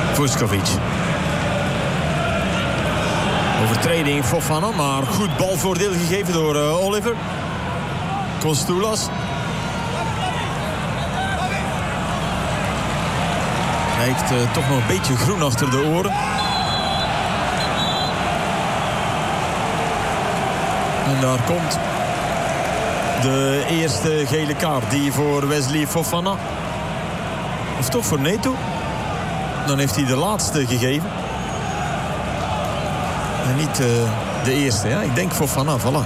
Vuskovic. Overtreding Fofana, maar goed balvoordeel gegeven door Oliver. Kostoulas. Lijkt toch nog een beetje groen achter de oren. En daar komt de eerste gele kaart die voor Wesley Fofana. Of toch voor Neto. Dan heeft hij de laatste gegeven. En niet de eerste. Ja? Ik denk Fofana, voilà.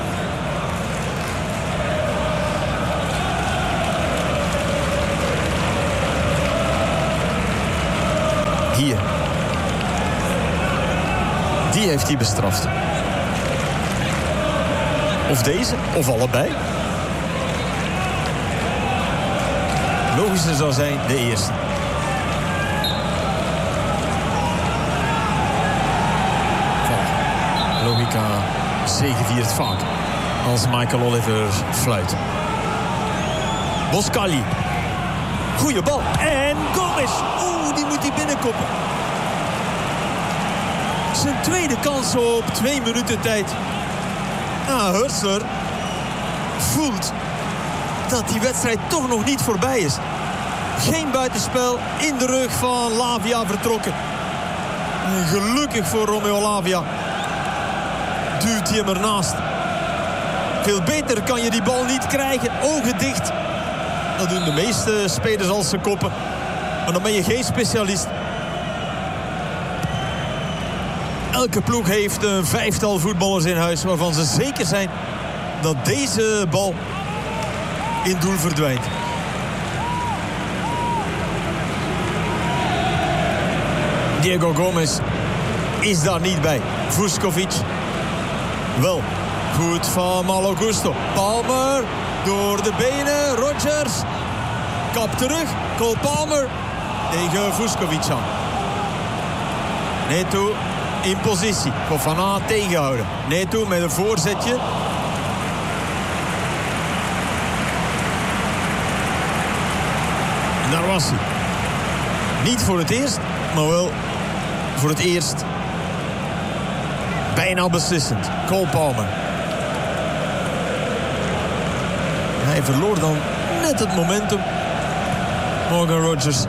Hier. Die heeft hij bestraft. Of deze, of allebei. Logischer zou zijn de eerste. Logica zegeviert vaak als Michael Oliver fluit. Boskali. Goeie bal. En Gomes. Oeh, die moet hij binnenkoppen. Zijn tweede kans op 2 minuten tijd. Hurstler voelt dat die wedstrijd toch nog niet voorbij is. Geen buitenspel, in de rug van Lavia vertrokken. Gelukkig voor Romeo Lavia duwt hij hem ernaast. Veel beter kan je die bal niet krijgen. Ogen dicht. Dat doen de meeste spelers als ze koppen. Maar dan ben je geen specialist. Elke ploeg heeft een 5-tal voetballers in huis waarvan ze zeker zijn dat deze bal in doel verdwijnt. Diego Gomes is daar niet bij. Vuskovic wel. Goed van Malo Gusto. Palmer door de benen. Rodgers. Kap terug. Cole Palmer tegen Vuskovic aan. Neto in positie. Fofana tegenhouden. Neto met een voorzetje. En daar was hij. Niet voor het eerst, maar wel voor het eerst. Bijna beslissend. Cole Palmer. Hij verloor dan net het momentum. Morgan Rodgers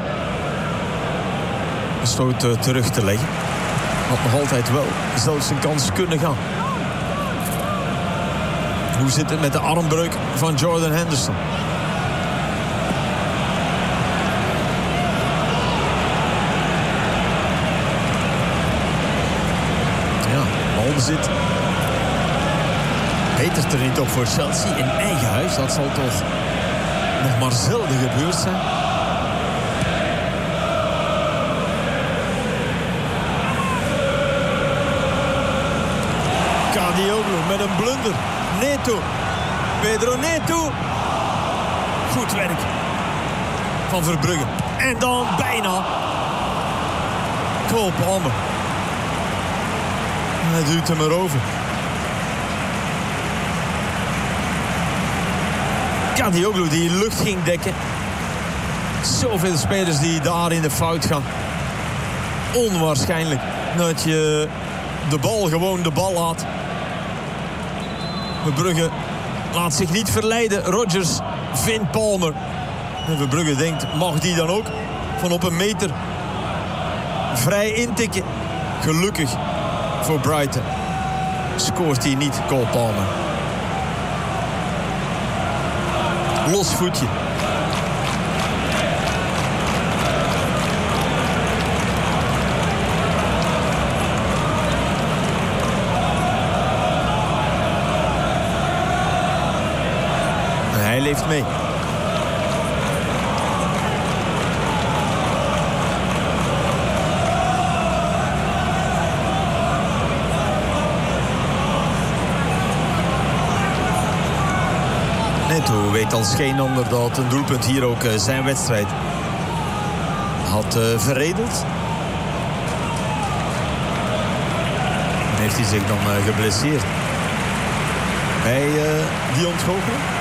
besloot terug te leggen. Had nog altijd wel zelfs een kans kunnen gaan. Hoe zit het met de armbreuk van Jordan Henderson? Ja, balbezit. Betert er niet op voor Chelsea in eigen huis. Dat zal toch nog maar zelden gebeurd zijn. Kadioglu met een blunder. Neto. Pedro Neto. Goed werk van Verbrugge. En dan bijna Cole Palmer. Hij duwt hem erover. Kadioglu die lucht ging dekken. Zoveel spelers die daar in de fout gaan. Onwaarschijnlijk dat je de bal gewoon de bal laat. Verbrugge laat zich niet verleiden. Rodgers vindt Palmer. En Verbrugge denkt, mag die dan ook van op een meter vrij intikken? Gelukkig voor Brighton scoort hij niet, Cole Palmer. Los voetje. Hij leeft mee. Neto weet als geen ander dat een doelpunt hier ook zijn wedstrijd had verredeld. En heeft hij zich dan geblesseerd bij die ontgoocheling.